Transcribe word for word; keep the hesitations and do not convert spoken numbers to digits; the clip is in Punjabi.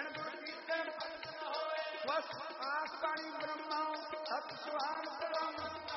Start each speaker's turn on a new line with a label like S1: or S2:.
S1: बिन गुर कीते भक्त न होए। बस आस बाणी ब्रह्मा अत सुहान करम